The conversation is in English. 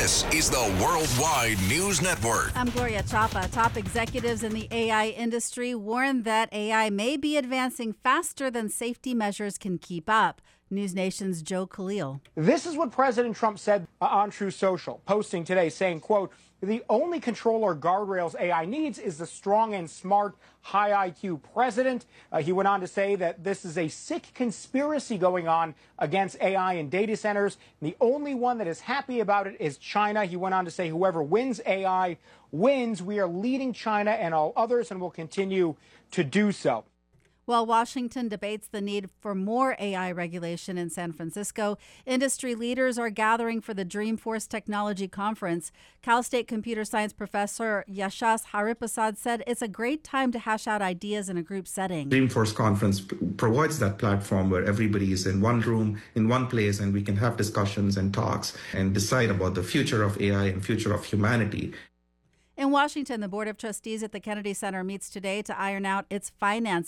This is the Worldwide News Network. I'm Gloria Chapa. Top executives in the AI industry warn that AI may be advancing faster than safety measures can keep up. News Nation's Joe Khalil. This is what President Trump said on Truth Social, posting today saying, quote, "The only control or guardrails AI needs is the strong and smart, high IQ president." He went on to say that this is a sick conspiracy going on against AI in data centers. And the only one that is happy about it is China. He went on to say whoever wins AI wins. We are leading China and all others and will continue to do so. While Washington debates the need for more AI regulation in San Francisco, industry leaders are gathering for the Dreamforce Technology Conference. Cal State computer science professor Yashas Hariprasad said it's a great time to hash out ideas in a group setting. Dreamforce Conference provides that platform where everybody is in one room, in one place, and we can have discussions and talks and decide about the future of AI and future of humanity. In Washington, the Board of Trustees at the Kennedy Center meets today to iron out its financing